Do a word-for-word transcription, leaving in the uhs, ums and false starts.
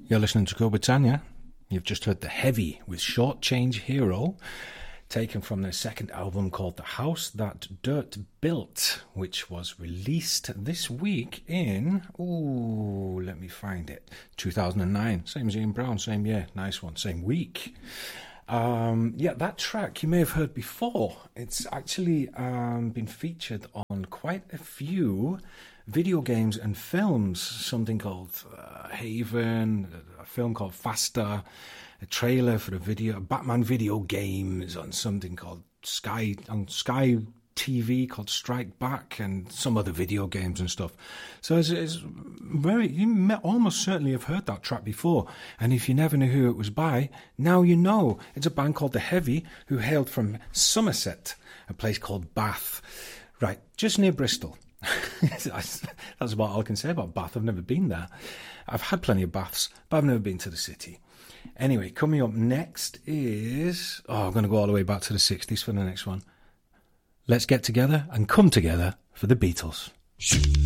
You're listening to Cool Britannia. You've just heard The Heavy with Short Change Hero, taken from their second album called The House That Dirt Built, which was released this week in, ooh, let me find it, two thousand nine. Same as Ian Brown, same year, nice one, same week. Um, yeah, that track you may have heard before. It's actually um, been featured on quite a few video games and films. Something called uh, Haven, a film called Faster, a trailer for a video, a Batman video game is on something called Sky, on Sky T V called Strike Back, and some other video games and stuff. So it's, it's very, you may almost certainly have heard that track before. And if you never knew who it was by, now you know. It's a band called The Heavy, who hailed from Somerset, a place called Bath, right, just near Bristol. That's about all I can say about Bath. I've never been there. I've had plenty of baths, but I've never been to the city. Anyway, coming up next is, oh, I'm going to go all the way back to the sixties for the next one. Let's get together and come together for the Beatles.